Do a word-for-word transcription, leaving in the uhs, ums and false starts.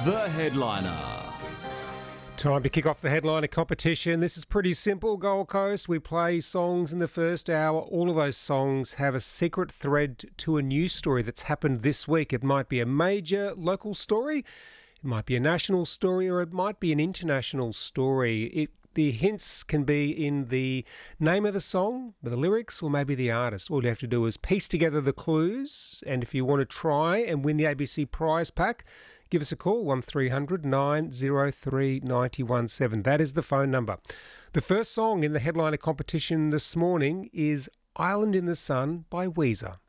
The Headliner. Time to kick off the headliner competition. This is pretty simple, Gold Coast. We play songs in the first hour. All of those songs have a secret thread to a news story that's happened this week. It might be a major local story, it might be a national story, or it might be an international story. It The hints can be in the name of the song, the lyrics, or maybe the artist. All you have to do is piece together the clues. And if you want to try and win the A B C prize pack, give us a call, one three hundred nine oh three nine one seven. That is the phone number. The first song in the headliner competition this morning is Island in the Sun by Weezer.